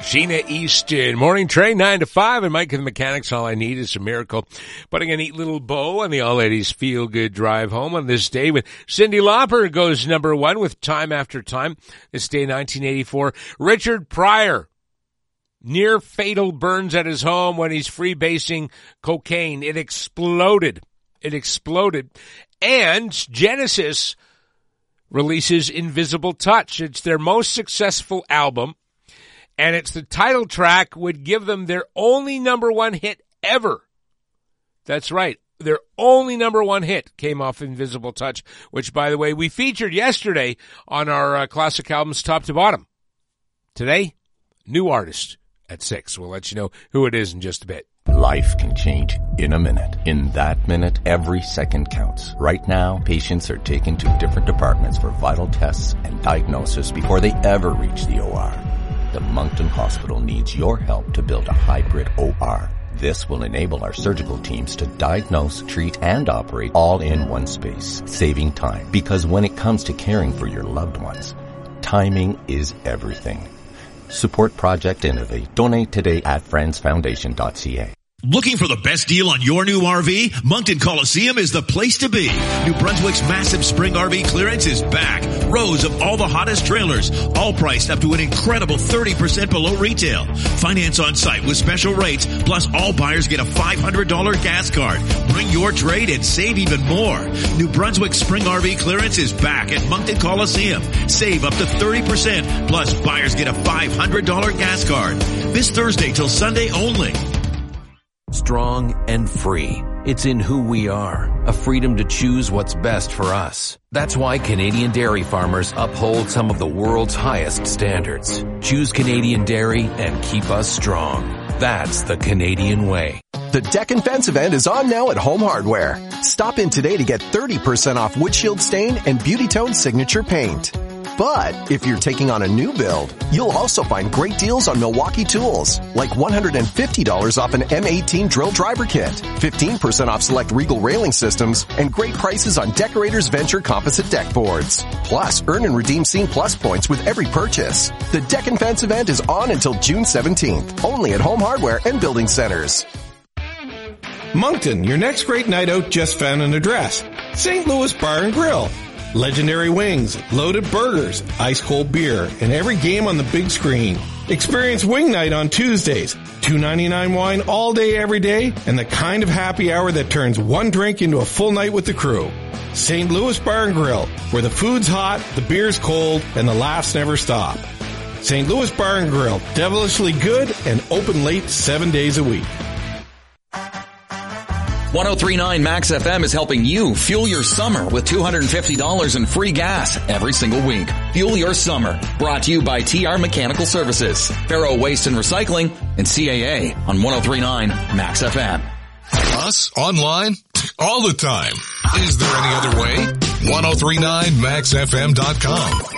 Sheena Easton. Morning train, 9 to 5, and Mike and the Mechanics. All I need is a miracle. Putting a neat little bow on the All Ladies Feel Good drive home on this day with Cyndi Lauper goes number one with Time After Time. This day, 1984. Richard Pryor. Near fatal burns at his home when he's freebasing cocaine. It exploded. And Genesis releases Invisible Touch. It's their most successful album. And it's the title track would give them their only number one hit ever. That's right. Their only number one hit came off Invisible Touch, which, by the way, we featured yesterday on our classic albums top to bottom. Today, new artist at 6. We'll let you know who it is in just a bit. Life can change in a minute. In that minute, every second counts. Right now, patients are taken to different departments for vital tests and diagnosis before they ever reach the OR. The Moncton Hospital needs your help to build a hybrid OR. This will enable our surgical teams to diagnose, treat, and operate all in one space, saving time. Because when it comes to caring for your loved ones, timing is everything. Support Project Innovate. Donate today at friendsfoundation.ca. Looking for the best deal on your new RV? Moncton Coliseum is the place to be. New Brunswick's massive spring RV clearance is back. Rows of all the hottest trailers, all priced up to an incredible 30% below retail. Finance on site with special rates, plus all buyers get a $500 gas card. Bring your trade and save even more. New Brunswick spring RV clearance is back at Moncton Coliseum. Save up to 30%, plus buyers get a $500 gas card. This Thursday till Sunday only. Strong and free. It's in who we are. A freedom to choose what's best for us. That's why Canadian dairy farmers uphold some of the world's highest standards. Choose Canadian dairy and keep us strong. That's the Canadian way. The Deck and Fence event is on now at Home Hardware. Stop in today to get 30% off Windshield Stain and Beauty Tone Signature Paint. But if you're taking on a new build, you'll also find great deals on Milwaukee tools, like $150 off an M18 drill driver kit, 15% off select Regal railing systems, and great prices on Decorators Venture composite deck boards. Plus, earn and redeem Scene Plus points with every purchase. The Deck and Fence event is on until June 17th, only at Home Hardware and Building Centers. Moncton, your next great night out just found an address. St. Louis Bar and Grill. Legendary wings, loaded burgers, ice-cold beer, and every game on the big screen. Experience Wing Night on Tuesdays. $2.99 wine all day, every day, and the kind of happy hour that turns one drink into a full night with the crew. St. Louis Bar and Grill, where the food's hot, the beer's cold, and the laughs never stop. St. Louis Bar and Grill, devilishly good and open late 7 days a week. 103.9 Max FM is helping you fuel your summer with $250 in free gas every single week. Fuel your summer. Brought to you by TR Mechanical Services, Faro Waste and Recycling, and CAA on 103.9 Max FM. Us online all the time. Is there any other way? 1039maxfm.com.